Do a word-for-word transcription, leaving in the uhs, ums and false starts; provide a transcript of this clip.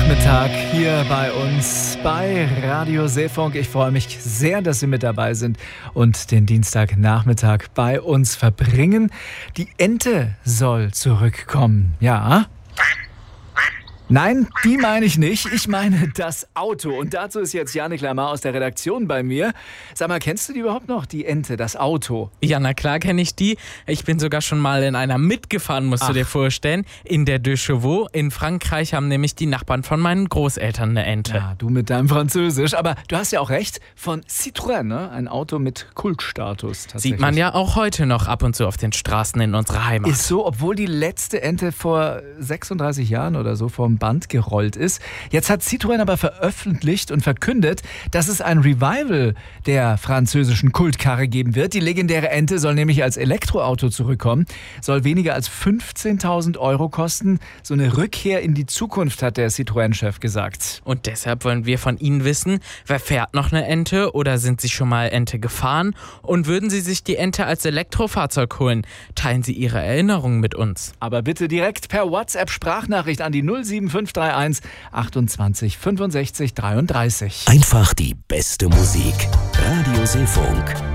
Nachmittag hier bei uns bei Radio Seefunk. Ich freue mich sehr, dass Sie mit dabei sind und den Dienstagnachmittag bei uns verbringen. Die Ente soll zurückkommen, ja? Nein, die meine ich nicht. Ich meine das Auto. Und dazu ist jetzt Janik Lamar aus der Redaktion bei mir. Sag mal, kennst du die überhaupt noch, die Ente, das Auto? Ja, na klar kenne ich die. Ich bin sogar schon mal in einer mitgefahren, musst Ach. du dir vorstellen. In der De Chevaux. In Frankreich haben nämlich die Nachbarn von meinen Großeltern eine Ente. Ja, du mit deinem Französisch. Aber du hast ja auch recht, von Citroën, ne? Ein Auto mit Kultstatus. Sieht man ja auch heute noch ab und zu auf den Straßen in unserer Heimat. Ist so, obwohl die letzte Ente vor sechsunddreißig Jahren oder so vom Band gerollt ist. Jetzt hat Citroën aber veröffentlicht und verkündet, dass es ein Revival der französischen Kultkarre geben wird. Die legendäre Ente soll nämlich als Elektroauto zurückkommen, soll weniger als fünfzehntausend Euro kosten. So eine Rückkehr in die Zukunft, hat der Citroën-Chef gesagt. Und deshalb wollen wir von Ihnen wissen, wer fährt noch eine Ente oder sind Sie schon mal Ente gefahren? Und würden Sie sich die Ente als Elektrofahrzeug holen? Teilen Sie Ihre Erinnerungen mit uns. Aber bitte direkt per WhatsApp-Sprachnachricht an die null sieben fünf drei eins achtundzwanzig fünfundsechzig dreiunddreißig. Einfach die beste Musik. Radio Seefunk.